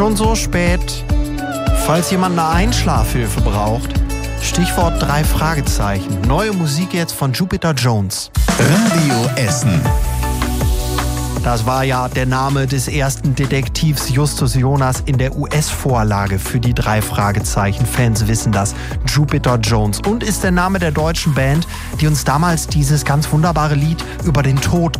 Schon so spät. Falls jemand eine Einschlafhilfe braucht, Stichwort 3 Fragezeichen. Neue Musik jetzt von Jupiter Jones. Radio Essen. Das war ja der Name des ersten Detektivs Justus Jonas in der US-Vorlage für die 3 Fragezeichen. Fans wissen das. Jupiter Jones. Und ist der Name der deutschen Band, die uns damals dieses ganz wunderbare Lied über den Tod